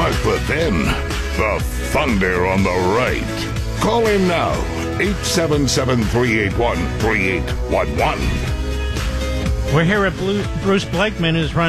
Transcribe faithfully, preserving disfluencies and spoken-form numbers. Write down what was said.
but then the thunder on the right. Call him now, eight seven seven, three eight one, three eight one one. We're here at Blue, Bruce Blakeman, who's running